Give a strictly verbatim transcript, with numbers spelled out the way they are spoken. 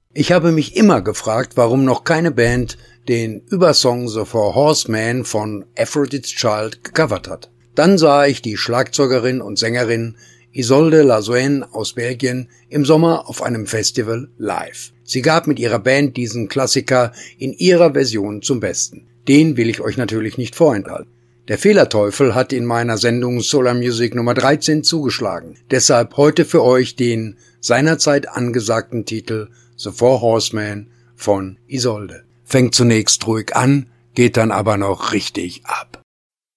Ich habe mich immer gefragt, warum noch keine Band den Übersong The Four Horsemen von Aphrodite's Child gecovert hat. Dann sah ich die Schlagzeugerin und Sängerin Isolde Lazoine aus Belgien im Sommer auf einem Festival live. Sie gab mit ihrer Band diesen Klassiker in ihrer Version zum Besten. Den will ich euch natürlich nicht vorenthalten. Der Fehlerteufel hat in meiner Sendung Solar Music Nummer dreizehn zugeschlagen. Deshalb heute für euch den seinerzeit angesagten Titel The Four Horsemen von Isolde. Fängt zunächst ruhig an, geht dann aber noch richtig ab.